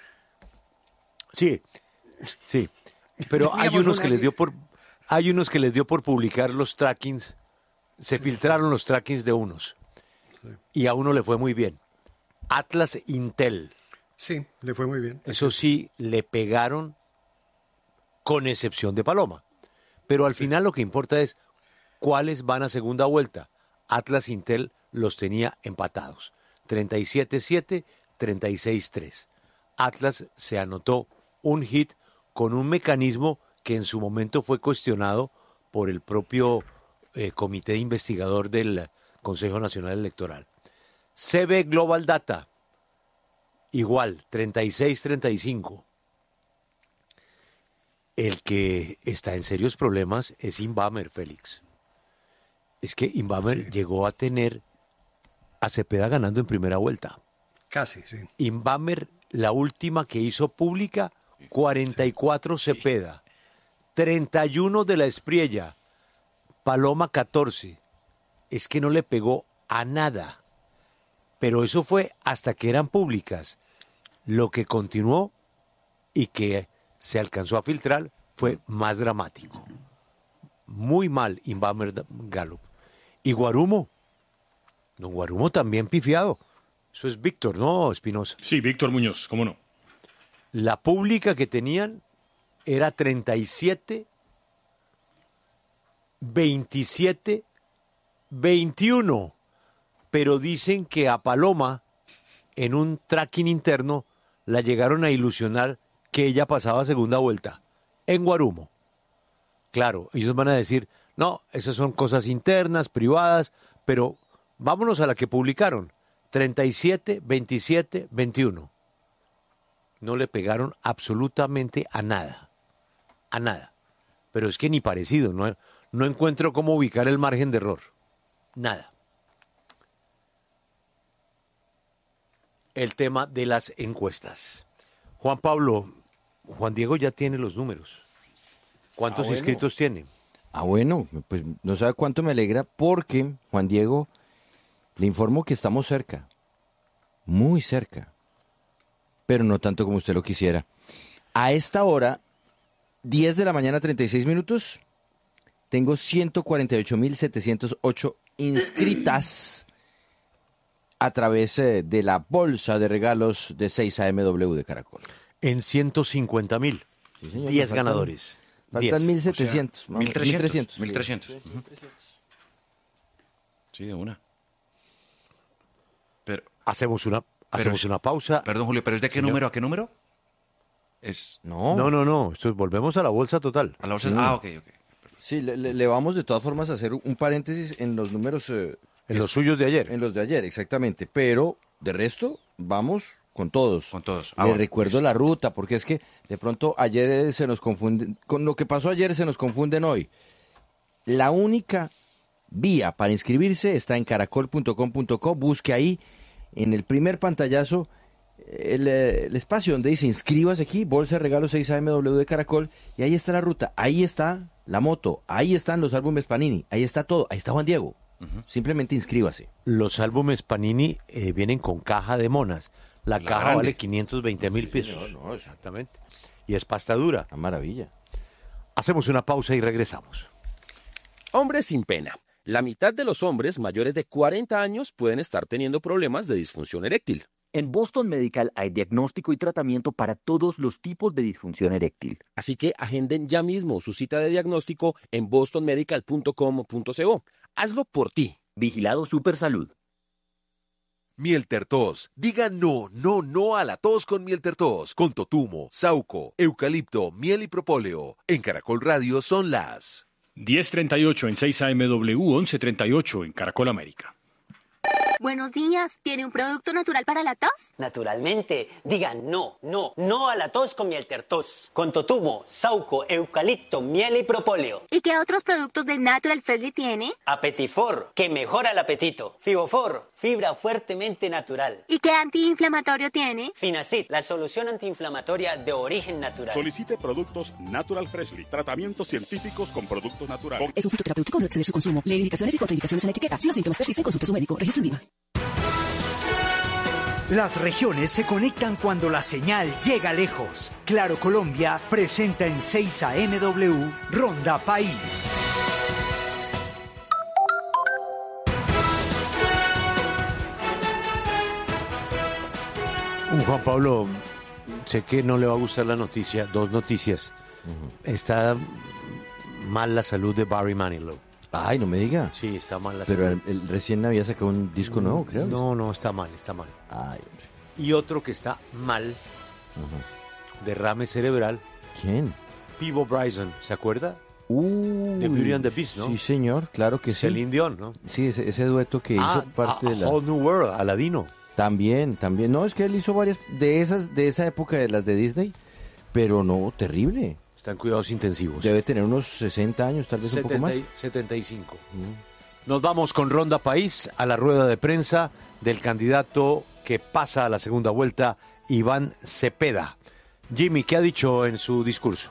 Sí, sí. Pero hay unos que les dio por publicar los trackings. Se filtraron los trackings de unos. Y a uno le fue muy bien. Atlas Intel. Sí, le fue muy bien. Eso sí, le pegaron con excepción de Paloma. Pero al final lo que importa es cuáles van a segunda vuelta. Atlas Intel los tenía empatados. 37-7, 36-3. Atlas se anotó un hit con un mecanismo que en su momento fue cuestionado por el propio comité investigador del Consejo Nacional Electoral. CB Global Data, igual, 36-35. El que está en serios problemas es Inbamer, Félix. Es que Inbamer llegó a tener a Cepeda ganando en primera vuelta. Casi, sí. Inbamer, la última que hizo pública, 44 Cepeda, 31 de la Espriella, Paloma 14. Es que no le pegó a nada. Pero eso fue hasta que eran públicas. Lo que continuó y que se alcanzó a filtrar fue más dramático. Muy mal Inbamer Gallup. Y Guarumo. Don Guarumo también pifiado. Eso es Víctor, ¿no, Espinosa? Sí, Víctor Muñoz, ¿cómo no? La pública que tenían era 37, 27, 21. Pero dicen que a Paloma, en un tracking interno, la llegaron a ilusionar que ella pasaba segunda vuelta en Guarumo. Claro, ellos van a decir, no, esas son cosas internas, privadas, pero vámonos a la que publicaron, 37, 27, 21. No le pegaron absolutamente a nada, pero es que ni parecido, no encuentro cómo ubicar el margen de error, nada. El tema de las encuestas. Juan Pablo, Juan Diego ya tiene los números. ¿Cuántos inscritos tiene? Bueno, pues no sabe cuánto me alegra porque, Juan Diego, le informo que estamos cerca, muy cerca, pero no tanto como usted lo quisiera. A esta hora, 10 de la mañana, 36 minutos, tengo 148.708 inscritas a través de la bolsa de regalos de 6 AMW de Caracol. En 150.000. Sí, señor, 10 ganadores. Faltan 1.700. O sea, 1.300. 1.300. Sí, de una. Pero hacemos una pausa. Perdón, Julio, ¿pero es de qué número a qué número? No. Volvemos a la bolsa total. A la bolsa. Ok. Sí, le vamos de todas formas a hacer un paréntesis en los números. En los suyos de ayer. En los de ayer, exactamente. Pero, de resto, vamos con todos. Con todos. Le recuerdo la ruta, porque es que de pronto ayer se nos confunde. Con lo que pasó ayer se nos confunden hoy. La única vía para inscribirse está en caracol.com.co. Busque ahí, en el primer pantallazo, el espacio donde dice inscríbase aquí, bolsa de regalo 6AMW de Caracol, y ahí está la ruta, ahí está la moto, ahí están los álbumes Panini, ahí está todo, ahí está Juan Diego. Simplemente inscríbase. Los álbumes Panini vienen con caja de monas. La caja grande. vale 520.000 pesos. No, exactamente. Y es pasta dura. Una maravilla. Hacemos una pausa y regresamos. Hombres sin pena. La mitad de los hombres mayores de 40 años pueden estar teniendo problemas de disfunción eréctil. En Boston Medical hay diagnóstico y tratamiento para todos los tipos de disfunción eréctil. Así que agenden ya mismo su cita de diagnóstico en bostonmedical.com.co. Hazlo por ti. Vigilado Supersalud. Miel Tertos. Diga no a la tos con Miel Tertos. Con totumo, sauco, eucalipto, miel y propóleo. En Caracol Radio son las 10:38 en 6AMW, 11:38 en Caracol América. Buenos días, ¿tiene un producto natural para la tos? Naturalmente, digan no a la tos con Miel Tertos. Con totumo, sauco, eucalipto, miel y propóleo. ¿Y qué otros productos de Natural Freshly tiene? Apetifor, que mejora el apetito. Fibofor, fibra fuertemente natural. ¿Y qué antiinflamatorio tiene? Finacid, la solución antiinflamatoria de origen natural. Solicite productos Natural Freshly, tratamientos científicos con productos naturales. Es un fitoterapéutico, no exceder su consumo. Lee indicaciones y contraindicaciones en la etiqueta. Si los síntomas persisten, consulte a su médico. Registro en Viva. Las regiones se conectan cuando la señal llega lejos. Claro Colombia presenta en 6AMW Ronda País. Juan Pablo, sé que no le va a gustar la noticia, dos noticias. Está mal la salud de Barry Manilow. Ay, no me diga. Sí, está mal la Pero salud. él recién había sacado un disco nuevo, creo. No, está mal. Ay, y otro que está mal, derrame cerebral. ¿Quién? Peebo Bryson, ¿se acuerda? De Beauty and the Beast, ¿no? Sí, señor, claro que sí. Celine Dion, ¿no? Sí, ese dueto que hizo parte de la... Whole New World, Aladino. También. No, es que él hizo varias de esa época de las de Disney, pero no, terrible. Está en cuidados intensivos. Debe tener unos 60 años, tal vez un poco más. 75. Nos vamos con Ronda País a la rueda de prensa del candidato que pasa a la segunda vuelta, Iván Cepeda. Jimmy, ¿qué ha dicho en su discurso?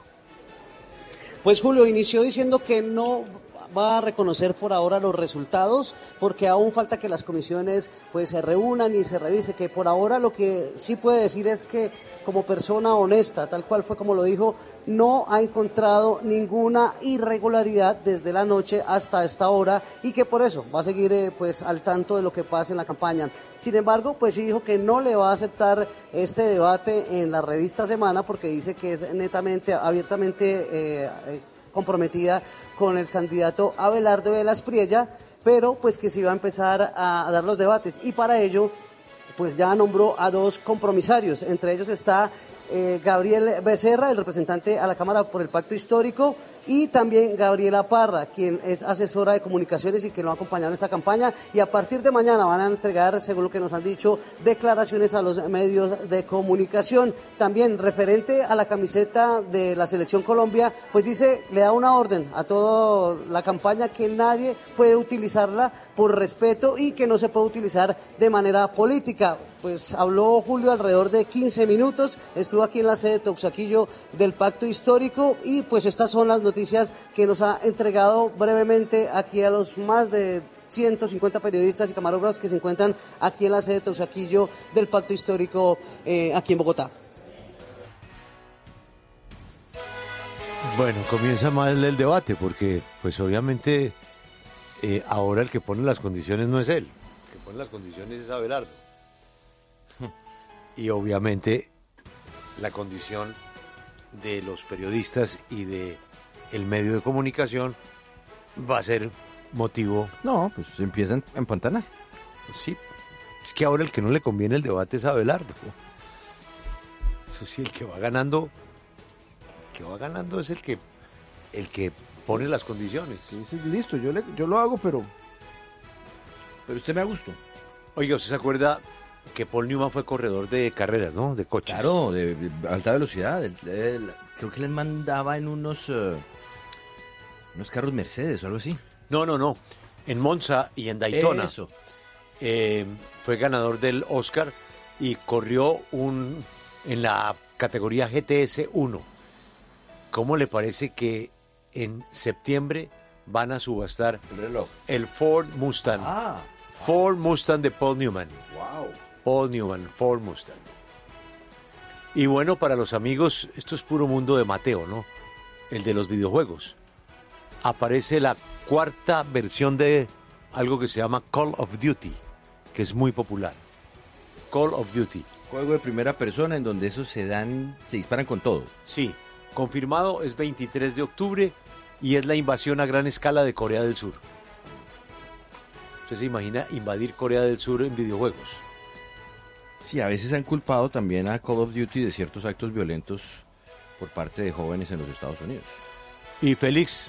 Pues Julio inició diciendo que no va a reconocer por ahora los resultados porque aún falta que las comisiones pues se reúnan y se revise, que por ahora lo que sí puede decir es que como persona honesta, tal cual fue como lo dijo, no ha encontrado ninguna irregularidad desde la noche hasta esta hora y que por eso va a seguir pues al tanto de lo que pase en la campaña. Sin embargo, pues sí dijo que no le va a aceptar este debate en la revista Semana porque dice que es netamente, abiertamente comprometida con el candidato Abelardo de la Espriella, pero pues que se iba a empezar a dar los debates y para ello pues ya nombró a dos compromisarios, entre ellos está Gabriel Becerra, el representante a la Cámara por el Pacto Histórico, y también Gabriela Parra, quien es asesora de comunicaciones y que lo ha acompañado en esta campaña, y a partir de mañana van a entregar, según lo que nos han dicho, declaraciones a los medios de comunicación. También referente a la camiseta de la Selección Colombia, pues dice, le da una orden a toda la campaña que nadie puede utilizarla por respeto y que no se puede utilizar de manera política. Pues habló Julio alrededor de 15 minutos, estuvo aquí en la sede de Teusaquillo del Pacto Histórico y pues estas son las noticias que nos ha entregado brevemente aquí a los más de 150 periodistas y camarógrafos que se encuentran aquí en la sede de Teusaquillo del Pacto Histórico aquí en Bogotá. Bueno, comienza mal el debate porque pues obviamente ahora el que pone las condiciones no es él, el que pone las condiciones es Abelardo. Y obviamente la condición de los periodistas y de el medio de comunicación va a ser motivo. No, pues se empiezan a empantanar. Sí, es que ahora el que no le conviene el debate es Abelardo. Eso sí, el que va ganando es el que pone las condiciones. Sí, listo, yo lo hago, pero usted me da gusto. Oiga, ¿usted se acuerda que Paul Newman fue corredor de carreras, ¿no? De coches. Claro, de alta velocidad. Creo que les mandaba en unos carros Mercedes o algo así. No. En Monza y en Daytona. Eso. Fue ganador del Oscar y corrió en la categoría GTS 1. ¿Cómo le parece que en septiembre van a subastar el reloj? El Ford Mustang. Ford Mustang de Paul Newman. Wow. Paul Newman, Ford Mustang. Y bueno, para los amigos, esto es puro mundo de Mateo, ¿no? El de los videojuegos. Aparece la cuarta versión de algo que se llama Call of Duty, que es muy popular. Call of Duty. Juego de primera persona en donde esos se disparan con todo. Sí, confirmado es 23 de octubre y es la invasión a gran escala de Corea del Sur. ¿Usted se imagina invadir Corea del Sur en videojuegos? Sí, a veces han culpado también a Call of Duty de ciertos actos violentos por parte de jóvenes en los Estados Unidos. Y Félix,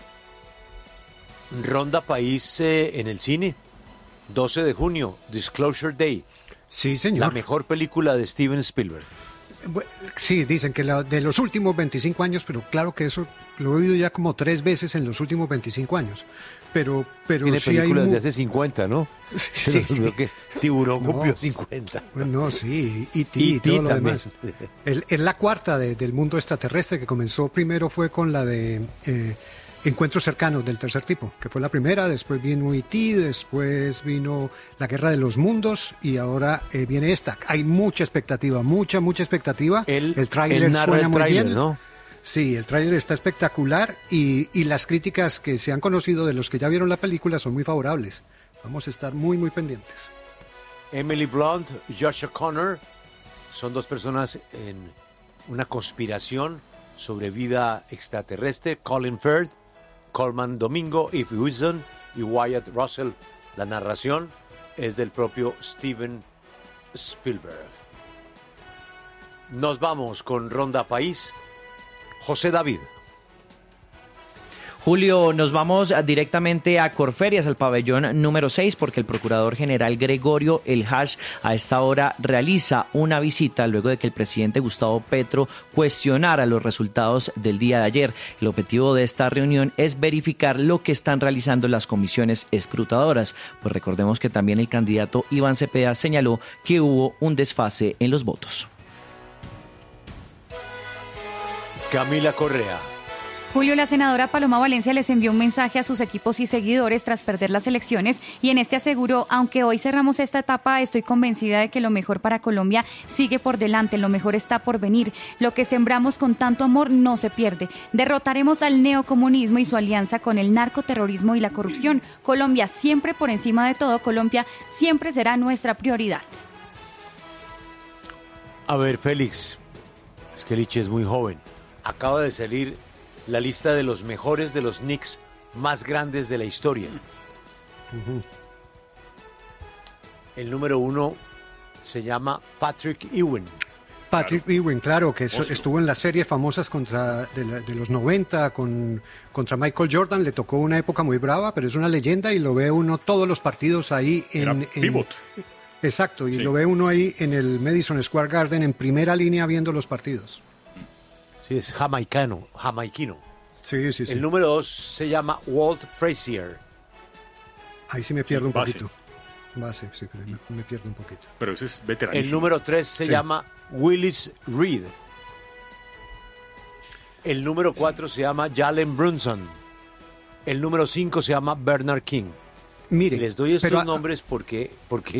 Ronda País en el cine, 12 de junio, Disclosure Day. Sí, señor. La mejor película de Steven Spielberg. Sí, dicen que de los últimos 25 años, pero claro que eso lo he oído ya como 3 veces en los últimos 25 años. Pero tiene sí películas hay de hace 50, ¿no? Sí. Que Tiburón cumplió 50. No, sí, y todo lo demás. Es la cuarta del mundo extraterrestre, que comenzó primero fue con la de Encuentros cercanos del tercer tipo, que fue la primera, después vino E.T., después vino La Guerra de los Mundos y ahora viene esta. Hay mucha expectativa, mucha expectativa. El tráiler suena muy bien, ¿no? Sí, el tráiler está espectacular y las críticas que se han conocido de los que ya vieron la película son muy favorables. Vamos a estar muy pendientes. Emily Blunt y Josh O'Connor son dos personas en una conspiración sobre vida extraterrestre. Colin Firth, Coleman Domingo, Eve Wilson y Wyatt Russell. La narración es del propio Steven Spielberg. Nos vamos con Ronda País. José David. Julio, nos vamos directamente a Corferias, al pabellón número 6, porque el procurador general Gregorio El Hash a esta hora realiza una visita luego de que el presidente Gustavo Petro cuestionara los resultados del día de ayer. El objetivo de esta reunión es verificar lo que están realizando las comisiones escrutadoras, pues recordemos que también el candidato Iván Cepeda señaló que hubo un desfase en los votos. Camila Correa. Julio, la senadora Paloma Valencia les envió un mensaje a sus equipos y seguidores tras perder las elecciones y en este aseguró: aunque hoy cerramos esta etapa, estoy convencida de que lo mejor para Colombia sigue por delante, lo mejor está por venir. Lo que sembramos con tanto amor no se pierde. Derrotaremos al neocomunismo y su alianza con el narcoterrorismo y la corrupción. Colombia siempre por encima de todo, Colombia siempre será nuestra prioridad. A ver, Félix, es que Lichi es muy joven. Acaba de salir la lista de los mejores de los Knicks más grandes de la historia. El número 1 se llama Patrick Ewing. Patrick Ewing, claro, que estuvo en las series famosas de los 90 contra Michael Jordan. Le tocó una época muy brava, pero es una leyenda y lo ve uno todos los partidos ahí en pivot. Exacto, y sí. Lo ve uno ahí en el Madison Square Garden en primera línea viendo los partidos. Sí, es jamaiquino. Sí. El número 2 se llama Walt Frazier. Ahí sí me pierdo un Base. poquito. Base, sí, me pierdo un poquito. Pero ese es veteranísimo. El número 3 se llama Willis Reed. El número 4 se llama Jalen Brunson. El número 5 se llama Bernard King. Mire, les doy estos nombres porque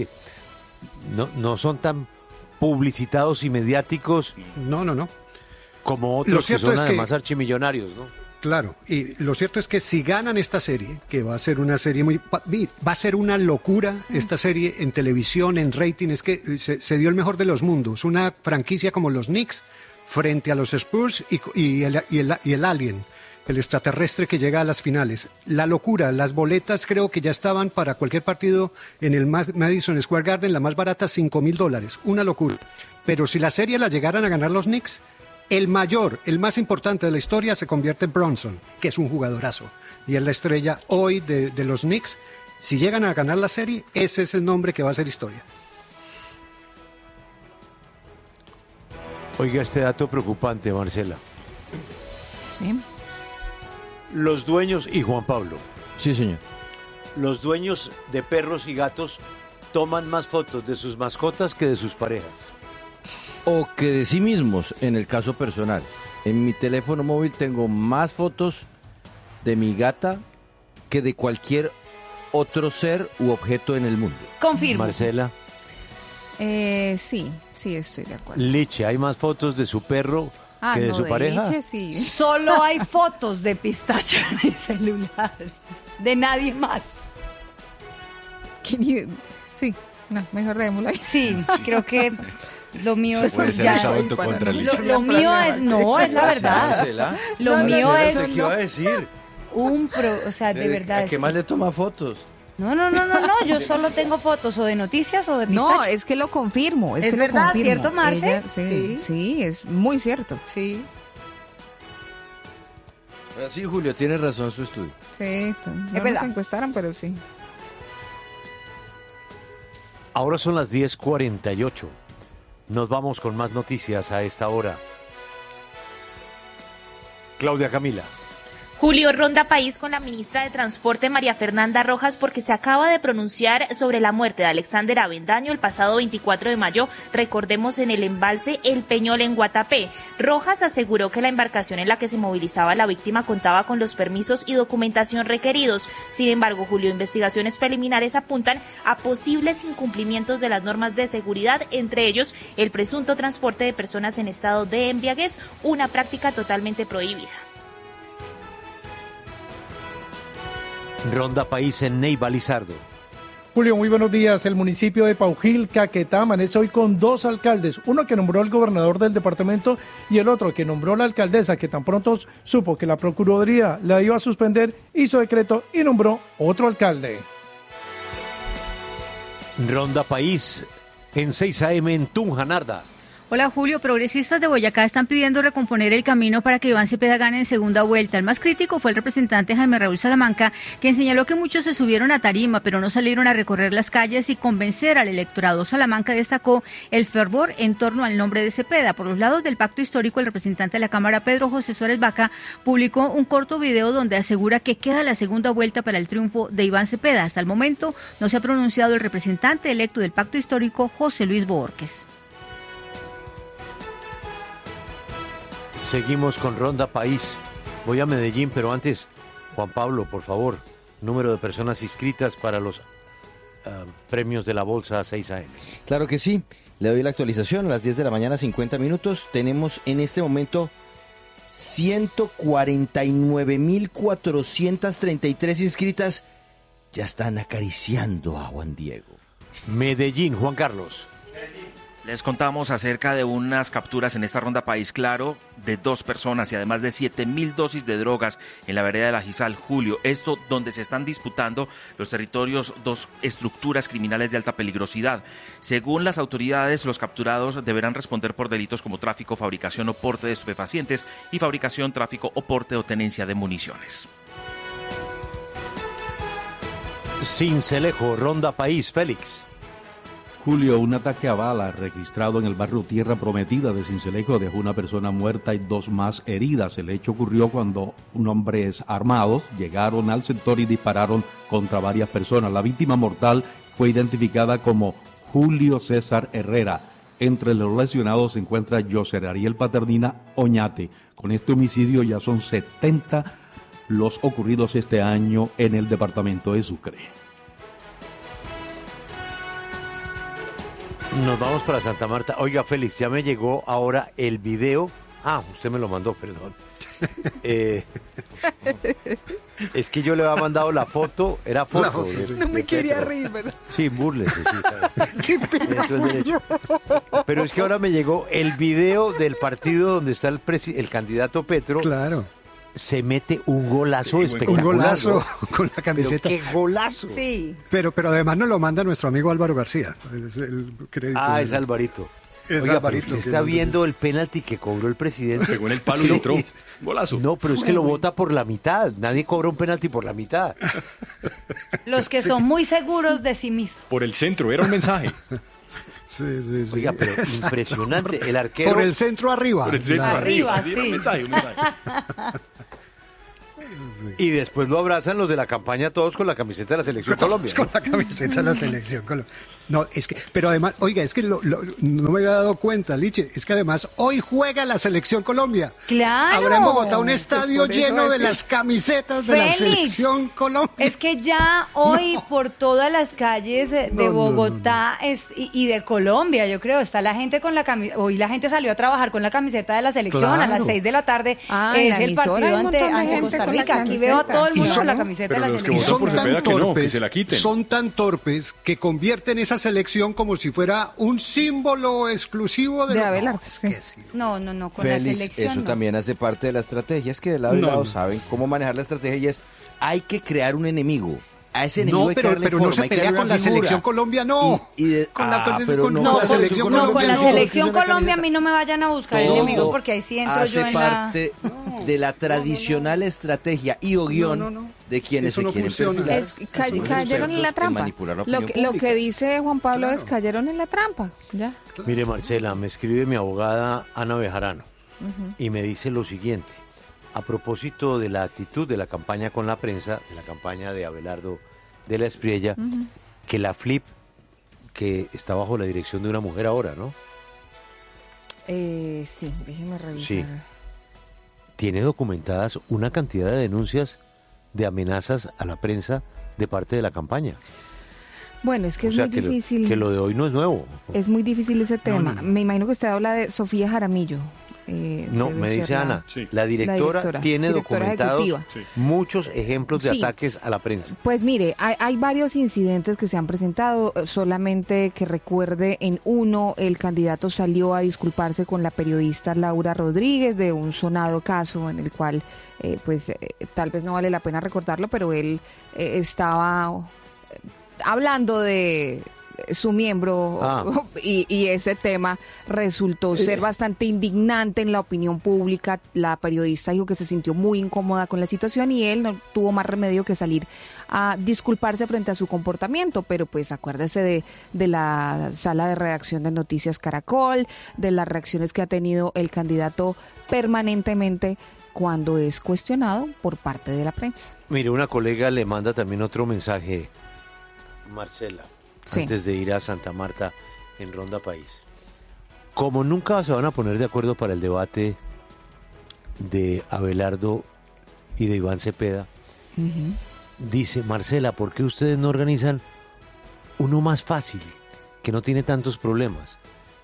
no son tan publicitados y mediáticos. No. Como otros que son además archimillonarios, ¿no? Claro, y lo cierto es que si ganan esta serie, que va a ser una serie va a ser una locura esta serie en televisión, en rating, es que se dio el mejor de los mundos, una franquicia como los Knicks frente a los Spurs y el Alien. el extraterrestre que llega a las finales. La locura, las boletas creo que ya estaban para cualquier partido en el Madison Square Garden, la más barata, $5,000. Una locura. Pero si la serie la llegaran a ganar los Knicks, el mayor, el más importante de la historia se convierte en Bronson, que es un jugadorazo. Y es la estrella hoy de los Knicks. Si llegan a ganar la serie, ese es el nombre que va a ser historia. Oiga, este dato preocupante, Marcela. Sí. Los dueños, y Juan Pablo. Sí, señor. Los dueños de perros y gatos toman más fotos de sus mascotas que de sus parejas. O que de sí mismos, en el caso personal. En mi teléfono móvil tengo más fotos de mi gata que de cualquier otro ser u objeto en el mundo. Confirmo. Marcela. Sí, estoy de acuerdo. Liche, ¿hay más fotos de su perro que de su pareja? Liche, sí. Solo hay fotos de Pistacho en mi celular. De nadie más. Sí, no, mejor démoslo ahí. Sí, creo que lo mío es puede ser ya. usado en tu contra, Liche. Lo mío es, no, es la verdad. Lo mío es. ¿Qué iba a decir? O sea, de verdad. ¿A qué más le toma fotos? No, yo solo tengo fotos o de noticias o de Pistacho. No, es que lo confirmo. Es verdad, ¿cierto, Marce? Sí, es muy cierto. Sí. Sí, Julio, tiene razón su estudio. Sí, no verdad. nos encuestaron, pero sí. Ahora son las 10:48. Nos vamos con más noticias a esta hora. Claudia Camila. Julio, ronda país con la ministra de Transporte María Fernanda Rojas porque se acaba de pronunciar sobre la muerte de Alexander Avendaño el pasado 24 de mayo, recordemos, en el embalse El Peñol en Guatapé. Rojas aseguró que la embarcación en la que se movilizaba la víctima contaba con los permisos y documentación requeridos. Sin embargo, Julio, investigaciones preliminares apuntan a posibles incumplimientos de las normas de seguridad, entre ellos el presunto transporte de personas en estado de embriaguez, una práctica totalmente prohibida. Ronda País en Neiva, Lizardo. Julio, muy buenos días. El municipio de Paujil, Caquetá, amanece hoy con 2 alcaldes, uno que nombró el gobernador del departamento y el otro que nombró la alcaldesa, que tan pronto supo que la Procuraduría la iba a suspender, hizo decreto y nombró otro alcalde. Ronda País en 6 AM en Tunja, Narda. Hola Julio, progresistas de Boyacá están pidiendo recomponer el camino para que Iván Cepeda gane en segunda vuelta. El más crítico fue el representante Jaime Raúl Salamanca, quien señaló que muchos se subieron a tarima, pero no salieron a recorrer las calles y convencer al electorado. Salamanca destacó el fervor en torno al nombre de Cepeda. Por los lados del pacto histórico, el representante de la Cámara, Pedro José Suárez Vaca, publicó un corto video donde asegura que queda la segunda vuelta para el triunfo de Iván Cepeda. Hasta el momento no se ha pronunciado el representante electo del pacto histórico, José Luis Boorques. Seguimos con Ronda País. Voy a Medellín, pero antes, Juan Pablo, por favor, número de personas inscritas para los premios de la Bolsa 6 AM. Claro que sí. Le doy la actualización a las 10 de la mañana, 50 minutos. Tenemos en este momento 149.433 inscritas. Ya están acariciando a Juan Diego. Medellín, Juan Carlos. Les contamos acerca de unas capturas en esta ronda País Claro de 2 personas y además de 7.000 dosis de drogas en la vereda de La Gizal, Julio. Esto donde se están disputando los territorios 2 estructuras criminales de alta peligrosidad. Según las autoridades, los capturados deberán responder por delitos como tráfico, fabricación o porte de estupefacientes y fabricación, tráfico o porte o tenencia de municiones. Sincelejo, Ronda País, Félix. Julio, un ataque a bala registrado en el barrio Tierra Prometida de Sincelejo dejó una persona muerta y 2 más heridas. El hecho ocurrió cuando hombres armados llegaron al sector y dispararon contra varias personas. La víctima mortal fue identificada como Julio César Herrera. Entre los lesionados se encuentra José Ariel Paternina Oñate. Con este homicidio ya son 70 los ocurridos este año en el departamento de Sucre. Nos vamos para Santa Marta. Oiga, Félix, ya me llegó ahora el video. Ah, usted me lo mandó, perdón. Es que yo le había mandado la foto. Era foto. Sí. No me quería reír, ¿verdad? Sí, búrlese, sí. Qué pena. Pero es que ahora me llegó el video del partido donde está el candidato Petro. Claro. se mete un golazo espectacular. Un golazo ¿no? con la camiseta. Pero ¡qué golazo! Sí. Pero además nos lo manda nuestro amigo Álvaro García. Es el crédito es Alvarito. Es Oiga, Alvarito. pero usted está viendo el penalti que cobró el presidente. Pegó en el palo y entró. Golazo. No, pero es que lo bota por la mitad. Nadie cobra un penalti por la mitad. Los que son muy seguros de sí mismos. Por el centro, era un mensaje. Sí. Oiga, pero impresionante. El arquero. Por el centro arriba. Por el centro arriba. Sí. Era un mensaje. Y después lo abrazan los de la campaña todos con la camiseta de la Selección Colombia. Con la camiseta de la Selección Colombia. No, es que, pero además, oiga, es que no me había dado cuenta, Liche, es que además hoy juega la Selección Colombia. Claro. Habrá en Bogotá un estadio Pues por eso lleno de es- las camisetas de la Félix, Selección Colombia. Es que ya hoy por todas las calles de Bogotá y de Colombia, yo creo, está la gente con la camiseta. Hoy la gente salió a trabajar con la camiseta de la selección Claro. a las 6 de la tarde. En Es la el emisora partido hay un montón de ante gente Costa con la Rica. Aquí veo a todo el Y mundo son- con la camiseta pero de la los que Y selección. votan por Cepeda que se la quiten. son tan torpes que convierten esa selección como si fuera un símbolo exclusivo de Abelardo. No, con Félix, la selección. eso no. también hace parte de la estrategia. Es que de lado y No, lado no. saben cómo manejar la estrategia y es, hay que crear un enemigo. A ese enemigo No, hay que pero darle no forma, se hay que pelea darle con una la figura. Selección Colombia, no. Con la con Selección No, con Colombia la no, selección porque es una Colombia a camiseta. mí no me vayan a buscar Todo enemigo porque ahí sí entro hace yo en la... parte de la tradicional estrategia y o guión de quienes Eso se no quieren funciona. perfilar. Cayeron en la expertos en trampa. manipular la Lo opinión que, lo pública. que dice Juan Pablo es cayeron en la trampa. Ya. Mire, Marcela, me escribe mi abogada Ana Bejarano y me dice lo siguiente. A propósito de la actitud de la campaña con la prensa, de la campaña de Abelardo de la Espriella, que la FLIP, que está bajo la dirección de una mujer ahora, ¿no? Sí, déjeme revisar. Sí. Tiene documentadas una cantidad de denuncias de amenazas a la prensa de parte de la campaña. Bueno, es que O es sea, muy que difícil. que lo de hoy no es nuevo. Es muy difícil ese tema. no. Me imagino que usted habla de Sofía Jaramillo. No, debe me ser dice la- Ana, la directora tiene directora documentados ejecutiva. muchos ejemplos de Sí. ataques a la prensa. Pues mire, hay varios incidentes que se han presentado, solamente que recuerde en uno, el candidato salió a disculparse con la periodista Laura Rodríguez de un sonado caso en el cual, tal vez no vale la pena recordarlo, pero él estaba hablando de su miembro y ese tema resultó ser bastante indignante en la opinión pública. La periodista dijo que se sintió muy incómoda con la situación y él no tuvo más remedio que salir a disculparse frente a su comportamiento, pero pues acuérdese de la sala de redacción de Noticias Caracol, de las reacciones que ha tenido el candidato permanentemente cuando es cuestionado por parte de la prensa. Mire, una colega le manda también otro mensaje, Marcela, Sí. antes de ir a Santa Marta en Ronda País. Como nunca se van a poner de acuerdo para el debate de Abelardo y de Iván Cepeda, dice Marcela, ¿por qué ustedes no organizan uno más fácil, que no tiene tantos problemas?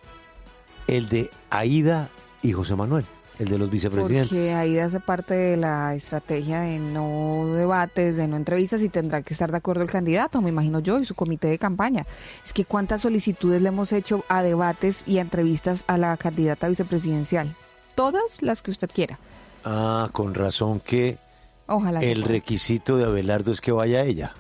El de Aída y José Manuel, el de los vicepresidentes. Porque ahí hace parte de la estrategia de no debates, de no entrevistas y tendrá que estar de acuerdo el candidato, me imagino yo, y su comité de campaña. Es que cuántas solicitudes le hemos hecho a debates y a entrevistas a la candidata vicepresidencial. Todas las que usted quiera. Ah, con razón que Ojalá se el pueda. requisito de Abelardo es que vaya ella.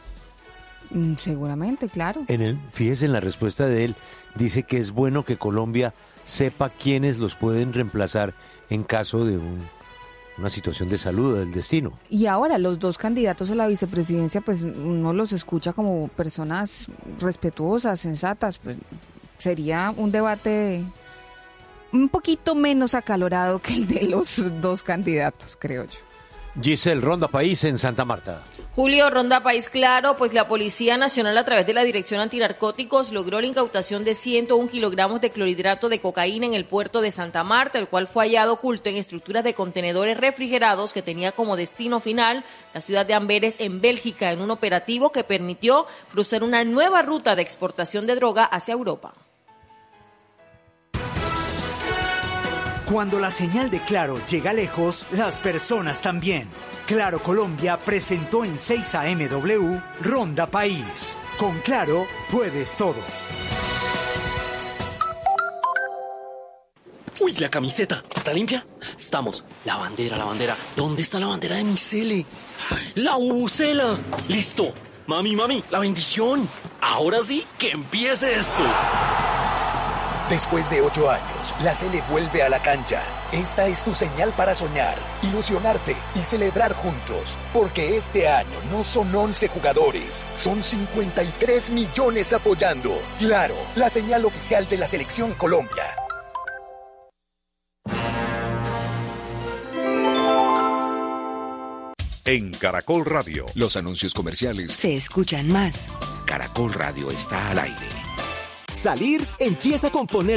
Seguramente, claro. Fíjese en la respuesta de él, dice que es bueno que Colombia sepa quiénes los pueden reemplazar en caso de una situación de salud o del destino. Y ahora los dos candidatos a la vicepresidencia, pues uno los escucha como personas respetuosas, sensatas, pues sería un debate un poquito menos acalorado que el de los dos candidatos, creo yo. Giselle, Ronda País en Santa Marta. Julio, Ronda País Claro, pues la Policía Nacional a través de la Dirección Antinarcóticos logró la incautación de 101 kilogramos de clorhidrato de cocaína en el puerto de Santa Marta, el cual fue hallado oculto en estructuras de contenedores refrigerados que tenía como destino final la ciudad de Amberes en Bélgica, en un operativo que permitió cruzar una nueva ruta de exportación de droga hacia Europa. Cuando la señal de Claro llega lejos, las personas también. Claro Colombia presentó en 6 AMW Ronda País. Con Claro puedes todo. Uy, la camiseta. ¿Está limpia? Estamos. La bandera. ¿Dónde está la bandera de mi cele? La bubucela. Listo. Mami, la bendición. Ahora sí, que empiece esto. Después de 8 años, la Sele vuelve a la cancha. Esta es tu señal para soñar, ilusionarte y celebrar juntos. Porque este año no son 11 jugadores, son 53 millones apoyando. Claro, la señal oficial de la Selección Colombia. En Caracol Radio, los anuncios comerciales se escuchan más. Caracol Radio está al aire. Salir empieza con ponerte